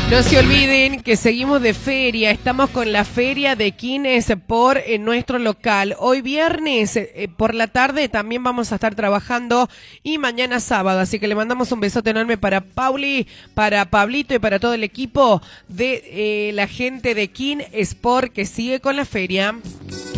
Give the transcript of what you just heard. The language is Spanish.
No se olviden que seguimos de feria, estamos con la feria de Quines por nuestro local. Hoy viernes por la tarde también vamos a estar trabajando y mañana sábado, así que le mandamos un besote enorme para Pauli, para Pablito y para todo el equipo de la gente de Kin Sport que sigue con la feria.